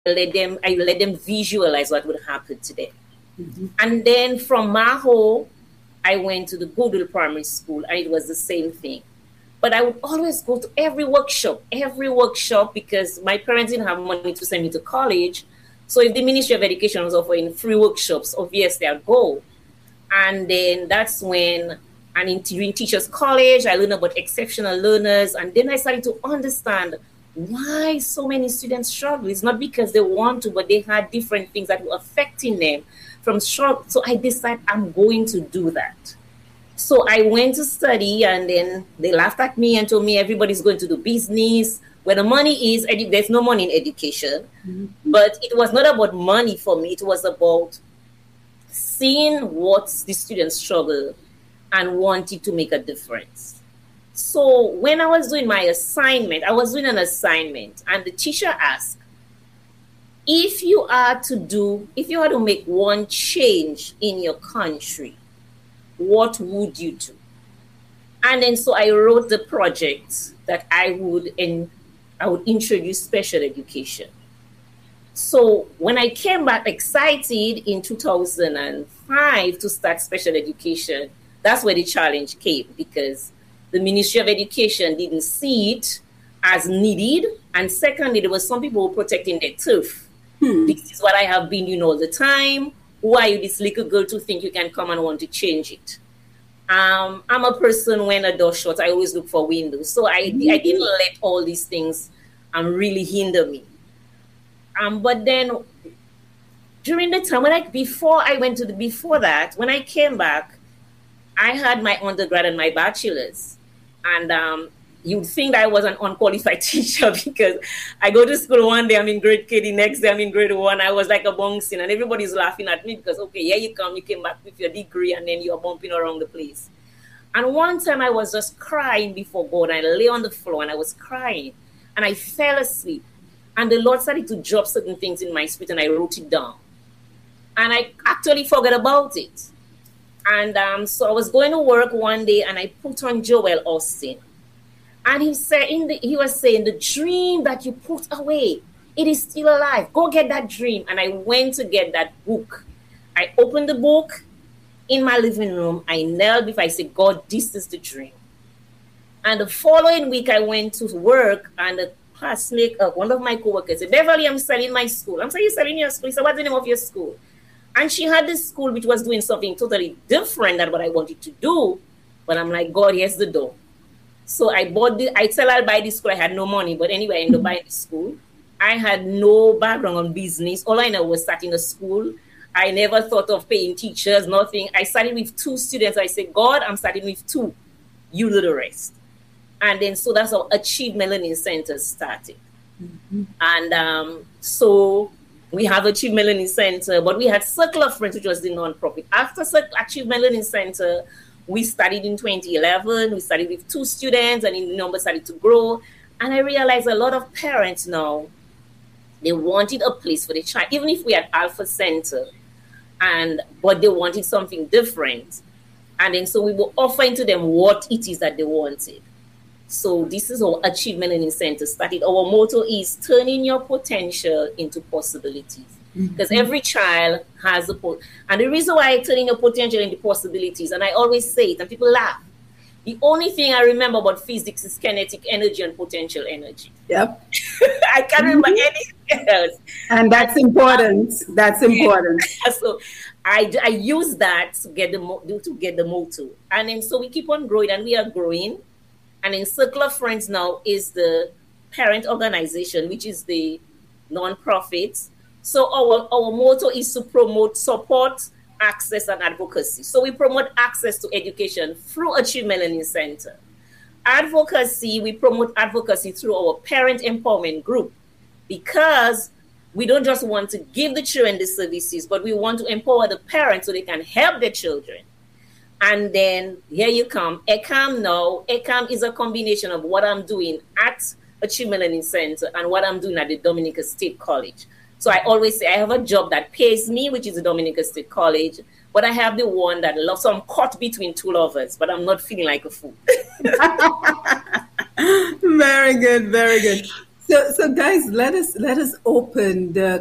let them visualize what would happen to them. Mm-hmm. And then from Maho, I went to the Goodwill Primary School, and it was the same thing. But I would always go to every workshop, because my parents didn't have money to send me to college. So if the Ministry of Education was offering free workshops, obviously I'd go. And then that's when, during Teachers College, I learned about exceptional learners. And then I started to understand why so many students struggle. It's not because they want to, but they had different things that were affecting them from struggle. So I decided I'm going to do that. So I went to study, and then they laughed at me and told me everybody's going to do business. Where the money is, there's no money in education. Mm-hmm. But it was not about money for me. It was about seeing what the students struggle and wanting to make a difference. So when I was doing my assignment, and the teacher asked, if you are to make one change in your country, what would you do? And then so I wrote the project that I would introduce special education. So when I came back excited in 2005 to start special education, that's where the challenge came, because the Ministry of Education didn't see it as needed. And secondly, there was some people protecting their turf. This is what I have been doing all the time. Who are you, this little girl, to think you can come and want to change it? I'm a person, when a door shuts, I always look for windows. So I didn't let all these things really hinder me. But then during the time when when I came back, I had my undergrad and my bachelor's. And you'd think I was an unqualified teacher, because I go to school one day, I'm in grade K, the next day I'm in grade 1. I was like a bouncing, and everybody's laughing at me because, okay, here you came back with your degree, and then you're bumping around the place. And one time I was just crying before God. I lay on the floor and I was crying, and I fell asleep. And the Lord started to drop certain things in my spirit, and I wrote it down. And I actually forgot about it. And so I was going to work one day, and I put on Joel Austin. And he was saying, the dream that you put away, it is still alive. Go get that dream. And I went to get that book. I opened the book in my living room. I knelt before, I said, God, this is the dream. And the following week, I went to work, and the classmate, one of my coworkers said, Beverly, I'm selling my school. I'm saying, you're selling your school? He said, what's the name of your school? And she had this school which was doing something totally different than what I wanted to do. But I'm like, God, here's the door. So I tell her I'll buy this school. I had no money. But anyway, I ended up buying the school. I had no background on business. All I know was starting a school. I never thought of paying teachers, nothing. I started with 2 students. I said, God, I'm starting with 2. You do the rest. And then so that's how Achievement Learning Center started. Mm-hmm. And so we have Achievement Learning Center, but we had Circle of Friends, which was the nonprofit. After Achievement Learning Center, we started in 2011. We started with 2 students, and the number started to grow. And I realized a lot of parents now, they wanted a place for the child, even if we had Alpha Center, but they wanted something different. And then so we were offering to them what it is that they wanted. So this is how Achievement Learning Center started. Our motto is turning your potential into possibilities. Because every child has and the reason why I turning your potential into possibilities, and I always say it, and people laugh. The only thing I remember about physics is kinetic energy and potential energy. Yep. I can't remember anything else. And that's important. That's important. So I use that to get the motto. And then so we keep on growing, and we are growing. And in Circle of Friends now is the parent organization, which is the non-profit. So our motto is to promote support, access, and advocacy. So we promote access to education through Achievement Learning Center. Advocacy, we promote advocacy through our parent empowerment group, because we don't just want to give the children the services, but we want to empower the parents so they can help their children. And then here you come, ECAM now. ECAM is a combination of what I'm doing at Achievement Learning Center and what I'm doing at the Dominica State College. So I always say I have a job that pays me, which is the Dominica State College, but I have the one that loves. So I'm caught between 2 lovers, but I'm not feeling like a fool. Very good, very good. So guys, let us open the